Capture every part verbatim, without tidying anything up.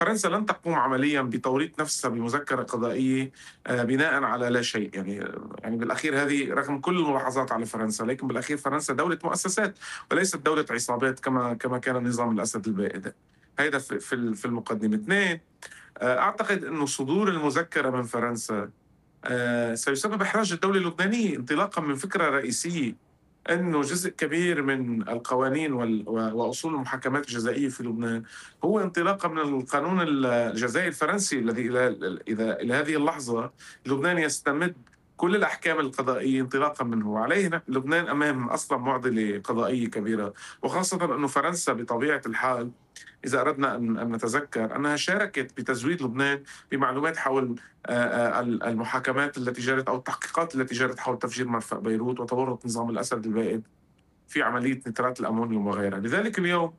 فرنسا لن تقوم عمليًا بتوريط نفسها بمذكرة قضائية آآ بناءً على لا شيء، يعني يعني بالأخير هذه رغم كل الملاحظات على فرنسا، لكن بالأخير فرنسا دولة مؤسسات وليست دولة عصابات كما كما كان نظام الأسد البائد. هيدا في في ال في المقدمة. اثنين، آآ أعتقد إنه صدور المذكرة من فرنسا آآ سيسبب إحراج الدولة اللبنانية انطلاقًا من فكرة رئيسية، إنه جزء كبير من القوانين وال و وأصول المحاكمات الجزائية في لبنان هو انطلاقًا من القانون ال الجزائي الفرنسي الذي إلى ال إذا إلى هذه اللحظة لبنان يستمد كل الأحكام القضائية انطلاقًا منه، وعليه ن لبنان أمام أصلًا معضلة قضائية كبيرة، وخاصةً أنه فرنسا بطبيعة الحال إذا أردنا أن أن نتذكر أنها شاركت بتزويد لبنان بمعلومات حول آآ ال المحاكمات التي جرت أو التحقيقات التي جرت حول تفجير مرفأ بيروت وتورط نظام الأسد البائد في عملية نترات الأمونيوم وغيرها. لذلك اليوم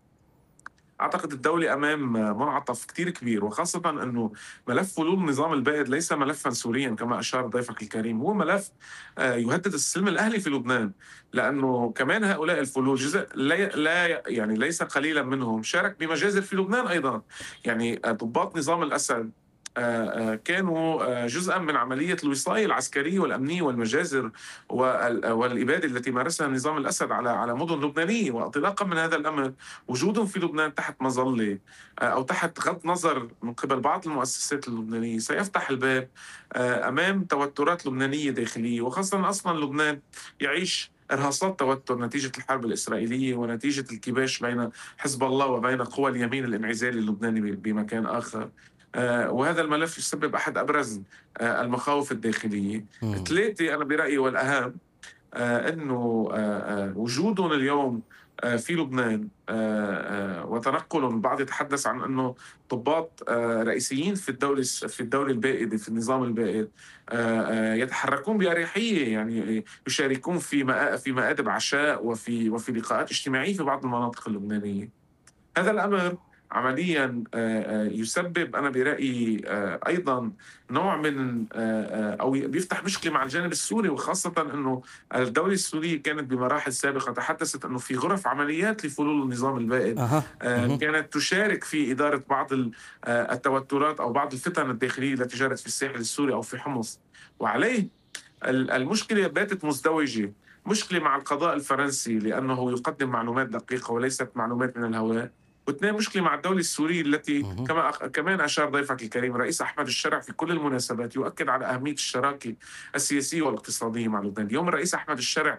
أعتقد الدولة أمام منعطف كتير كبير، وخاصة أنه ملف فلول النظام البائد ليس ملفا سوريا كما أشار ضيفك الكريم، هو ملف آه، يهدد السلم الأهلي في لبنان، لأنه كمان هؤلاء الفلول جزء لا لا يعني ليس قليلا منهم شارك بمجازر في لبنان أيضا. يعني آه، ضباط نظام الأسد آه، آه، كانوا آه، جزءا من عملية الوصاية العسكرية والأمنية والمجازر وال- والإبادة التي مارسها نظام الأسد على على مدن لبنانية. وانطلاقا من هذا الأمر وجودهم في لبنان تحت مظلة آه، أو تحت غض نظر من قبل بعض المؤسسات اللبنانية سيفتح الباب آه، أمام توترات لبنانية داخلية، وخاصة أصلا لبنان يعيش إرهاصات توتر نتيجة الحرب الإسرائيلية ونتيجة الكباش بين حزب الله وبين قوى اليمين الانعزالي اللبناني بمكان آخر. آه، وهذا الملف يسبب أحد أبرز آه، المخاوف الداخلية. إمم. ثلاثة، أنا برأيي والأهم، آه، انه آه، آه، وجودهم اليوم آه، في لبنان آه، آه، وتنقلهم، البعض يتحدث عن انه ضباط آه، رئيسيين في الدوله في الدوله البائده في النظام البائد آه، آه، يتحركون باريحيه، يعني يشاركون في مآ- في مآدب عشاء وفي وفي لقاءات اجتماعيه في بعض المناطق اللبنانيه. هذا الأمر عمليًا آآ، آآ، يسبب أنا برأيي آآ، أيضًا نوع من آآ، آآ، أو بيفتح مشكلة مع الجانب السوري، وخاصةً إنه الدولة السورية كانت بمراحل سابقة تحدثت إنه في غرف عمليات لفلول النظام البائد أها. آآ، اهم. كانت تشارك في إدارة بعض ال آآ، التوترات أو بعض الفتن الداخلية التي جرت في الساحل السوري أو في حمص. وعليه ال المشكلة باتت مزدوجة، مشكلة مع القضاء الفرنسي لأنه يقدم معلومات دقيقة وليست معلومات من الهواء، واثنين مشكلة مع الدولة السورية التي اهم. كما أخ كمان أشار ضيفك الكريم الرئيس أحمد الشرع في كل المناسبات يؤكد على أهمية الشراكة السياسية والاقتصادية مع لبنان. اليوم الرئيس أحمد الشرع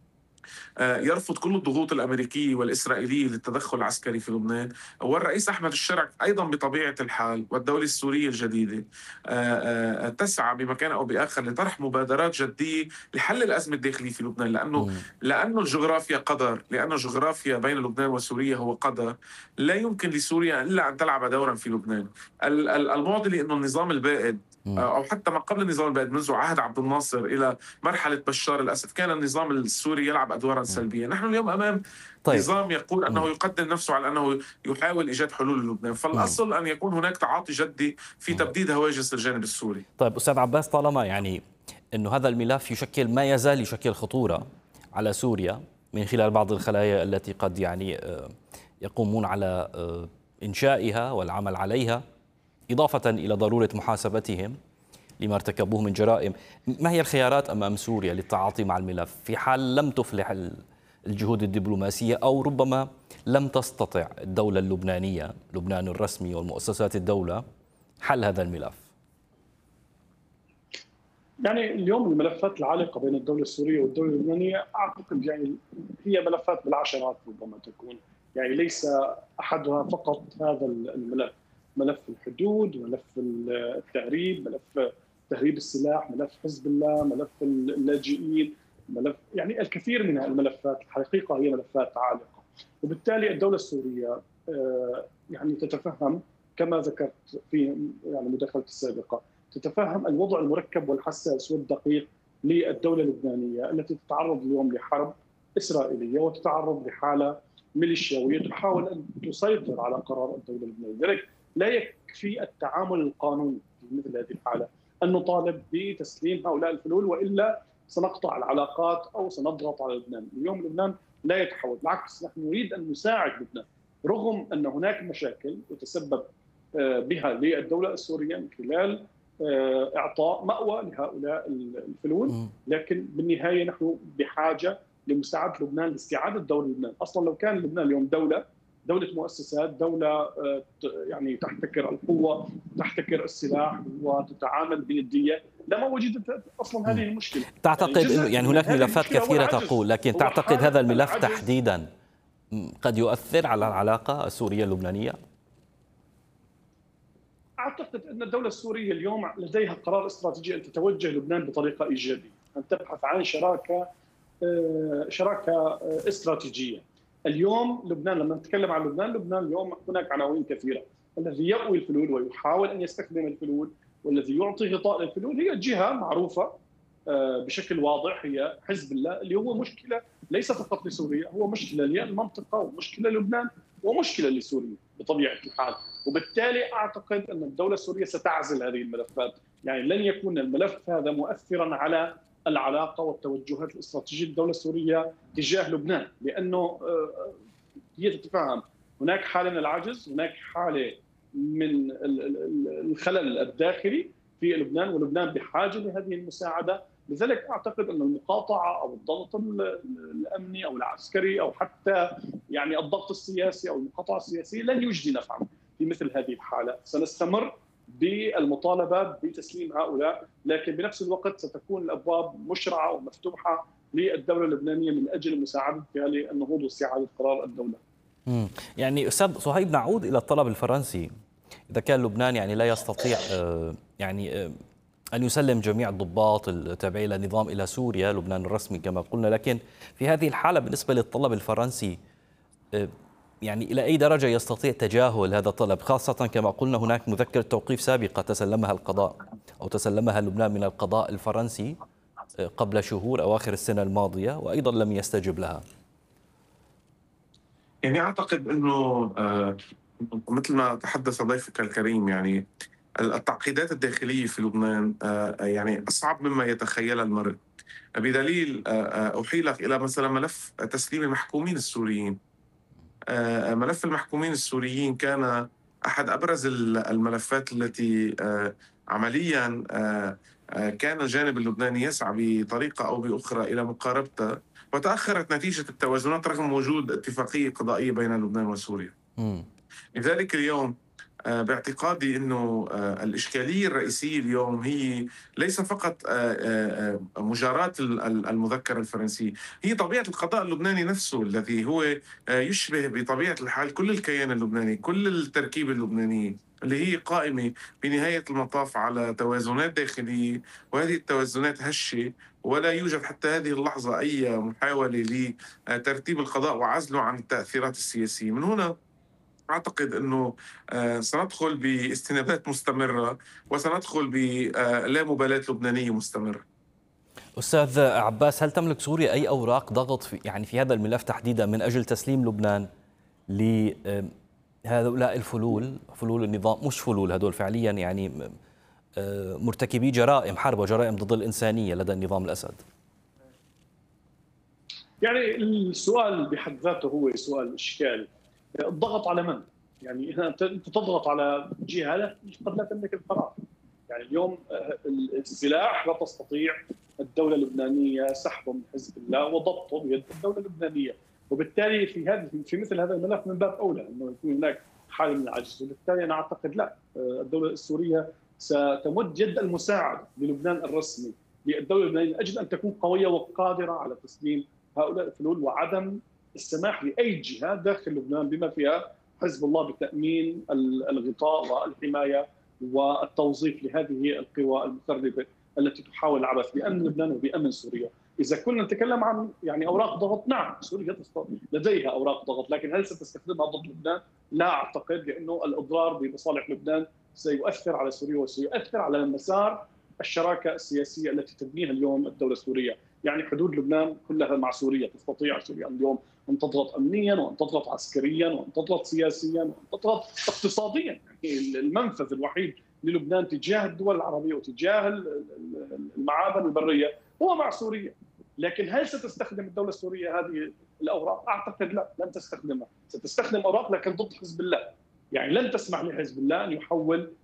آه، يرفض كل الضغوط الامريكيه والاسرائيليه للتدخل العسكري في لبنان، والرئيس احمد الشرع ايضا بطبيعه الحال والدوله السوريه الجديده آه، آه، تسعى بمكان او باخر لطرح مبادرات جديه لحل الازمه الداخليه في لبنان، لانه إمم. لانه الجغرافيا قدر، لانه الجغرافيا بين لبنان وسوريا هو قدر. لا يمكن لسوريا الا ان تلعب دورا في لبنان. ال- ال- المعضله انه النظام البائد إمم. آه، او حتى ما قبل النظام البائد منذ عهد عبد الناصر الى مرحله بشار الاسد كان النظام السوري يلعب ادوارا إمم. سلبيه. نحن اليوم امام طيب. نظام يقول انه إمم. يقدم نفسه على انه يحاول ايجاد حلول للبنان، إمم. فالاصل ان يكون هناك تعاطي جدي في إمم. تبديد هواجس الجانب السوري. طيب أستاذ عباس، طالما يعني إنه هذا الملف يشكل ما يزال يشكل خطورة على سوريا من خلال بعض الخلايا التي قد يعني آه، يقومون على آه، إنشائها والعمل عليها، إضافة إلى ضرورة محاسبتهم لما ارتكبوه من جرائم. ما هي الخيارات أمام سوريا للتعاطي مع الملف في حال لم تفلح ال- الجهود الدبلوماسية، أو ربما لم تستطع الدولة اللبنانية، لبنان الرسمي والمؤسسات الدولة، حل هذا الملف؟ يعني اليوم الملفات العالقه بين الدوله السوريه والدوله اللبنانيه اعتقد يعني هي ملفات بالعشرات ربما تكون، يعني ليس احدها فقط هذا الملف، ملف الحدود، ملف التهريب، ملف تهريب السلاح، ملف حزب الله، ملف اللاجئين، ملف يعني الكثير من الملفات الحقيقه هي ملفات عالقه، وبالتالي الدوله السوريه آه، يعني تتفهم كما ذكرت في يعني مداخلتي السابقه، تتفهم الوضع المركب والحساس والدقيق للدولة اللبنانية التي تتعرض اليوم لحرب إسرائيلية وتتعرض لحالة ميليشياوية تحاول أن تسيطر على قرار الدولة اللبنانية. لذلك لا يكفي التعامل القانوني في مثل هذه الحالة أن نطالب بتسليم هؤلاء الفلول وإلا سنقطع العلاقات أو سنضغط على لبنان. اليوم لبنان لا يتحول، بالعكس نحن نريد أن نساعد لبنان رغم أن هناك مشاكل وتسبب بها للدولة السورية من خلال إعطاء مأوى لهؤلاء الفلول، لكن بالنهاية نحن بحاجة لمساعدة لبنان لاستعادة دولة لبنان. أصلا لو كان لبنان اليوم دولة دولة مؤسسات، دولة يعني تحتكر القوة، تحتكر السلاح وتتعامل بندية، لما وجدت أصلا هذه المشكلة. تعتقد يعني أنه يعني هناك ملفات كثيرة تقول، لكن تعتقد هذا الملف تحديدا قد يؤثر على العلاقة السورية اللبنانية؟ أعتقد أن الدولة السورية اليوم لديها قرار استراتيجي أن تتوجه لبنان بطريقة إيجابية، أن تبحث عن شراكة شراكة استراتيجية. اليوم لبنان، لما نتكلم عن لبنان، لبنان اليوم هناك عناوين كثيرة. الذي يأوي الفلول ويحاول أن يستخدم الفلول والذي يعطي غطاء للفلول هي جهة معروفة بشكل واضح، هي حزب الله، اللي هو مشكلة ليس فقط لسوريا، هو مشكلة للمنطقة ومشكلة للبنان ومشكلة لسوريا بطبيعة الحال. وبالتالي أعتقد أن الدولة السورية ستعزل هذه الملفات، يعني لن يكون الملف هذا مؤثرا على العلاقة والتوجهات الاستراتيجية للدولة السورية تجاه لبنان، لأنه هي تتفهم هناك حالة من العجز، هناك حالة من الخلل الداخلي في لبنان، ولبنان بحاجة لهذه المساعدة. لذلك أعتقد أن المقاطعة أو الضغط الأمني أو العسكري أو حتى يعني الضغط السياسي أو المقاطعة السياسية لن يجدي نفعا في مثل هذه الحالة. سنستمر بالمطالبة بتسليم هؤلاء، لكن بنفس الوقت ستكون الأبواب مشرعة ومفتوحة للدولة اللبنانية من أجل مساعدتها للنهوض واستعادة قرار الدولة. مم. يعني أستاذ صهيب، نعود إلى الطلب الفرنسي. إذا كان لبنان يعني لا يستطيع يعني أن يسلم جميع الضباط التابعين للنظام إلى سوريا، لبنان الرسمي كما قلنا، لكن في هذه الحالة بالنسبة للطلب الفرنسي يعني إلى أي درجة يستطيع تجاهل هذا الطلب، خاصة كما قلنا هناك مذكرة توقيف سابقة تسلمها القضاء أو تسلمها لبنان من القضاء الفرنسي قبل شهور أواخر السنة الماضية، وأيضا لم يستجب لها؟ يعني أعتقد أنه مثل ما تحدث ضيفك الكريم، يعني التعقيدات الداخلية في لبنان يعني أصعب مما يتخيل المرء، بدليل أحيلك إلى مثلا ملف تسليم المحكومين السوريين. ملف المحكومين السوريين كان أحد أبرز الملفات التي عمليا كان الجانب اللبناني يسعى بطريقة أو بأخرى إلى مقاربته، وتأخرت نتيجة التوازنات رغم وجود اتفاقية قضائية بين لبنان وسوريا. م. لذلك اليوم باعتقادي أنه الإشكالية الرئيسية اليوم هي ليس فقط مجاراة المذكرة الفرنسية، هي طبيعة القضاء اللبناني نفسه الذي هو يشبه بطبيعة الحال كل الكيان اللبناني، كل التركيبة اللبنانية اللي هي قائمة بنهاية المطاف على توازنات داخلية، وهذه التوازنات هشة، ولا يوجد حتى هذه اللحظة أي محاولة لترتيب القضاء وعزله عن التأثيرات السياسية. من هنا أعتقد أنه سندخل باستنابات مستمرة وسندخل بلا مبالاة لبنانية مستمرة. أستاذ عباس، هل تملك سوريا أي أوراق ضغط في يعني في هذا الملف تحديدا من أجل تسليم لبنان لهؤلاء الفلول، فلول النظام، مش فلول هذول فعليا يعني مرتكبي جرائم حرب وجرائم ضد الإنسانية لدى النظام الأسد؟ يعني السؤال بحد ذاته هو سؤال إشكالي. الضغط على من؟ يعني انت تضغط على جهه قد لا تملك القرار. يعني اليوم السلاح لا تستطيع الدوله اللبنانيه سحبه من حزب الله وضبطه بيد الدوله اللبنانيه، وبالتالي في هذا في مثل هذا الملف من باب اولى انه يكون هناك حاله من العجز، وبالتالي انا اعتقد لا، الدوله السوريه ستمد يد المساعده للبنان الرسمي للدوله اللبنانيه من اجل ان تكون قويه وقادره على تسليم هؤلاء الفلول وعدم السماح لاي جهه داخل لبنان بما فيها حزب الله بتامين الغطاء والحمايه والتوظيف لهذه القوى المخربه التي تحاول العبث بامن لبنان وبامن سوريا. اذا كنا نتكلم عن يعني اوراق ضغط، نعم سوريا لديها اوراق ضغط، لكن هل ستستخدمها ضد لبنان؟ لا اعتقد، لانه الاضرار بمصالح لبنان سيؤثر على سوريا وسيؤثر على مسار الشراكه السياسيه التي تبنيها اليوم الدوله السوريه. يعني حدود لبنان كلها مع سوريا، تستطيع سوريا اليوم ان تضغط امنيا وان تضغط عسكريا وان تضغط سياسيا وان تضغط اقتصاديا. يعني المنفذ الوحيد للبنان تجاه الدول العربيه وتجاه المعابر البريه هو مع سوريا. لكن هل ستستخدم الدوله السوريه هذه الاوراق؟ اعتقد لا، لن تستخدمها، ستستخدم اوراق لكن ضد حزب الله. يعني لن تسمح لحزب الله ان يحول